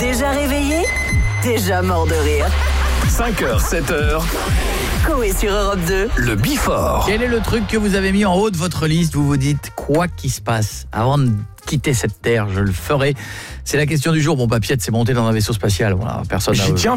Déjà réveillé, déjà mort de rire. 5h, 7h, Coé sur Europe 2. le Before. Quel est le truc que vous avez mis en haut de votre liste? Vous vous dites, quoi qu'il se passe, avant de quitter cette terre, je le ferai. C'est la question du jour. Bon, Papillette s'est monté dans un vaisseau spatial. Voilà, personne n'a... J'y tiens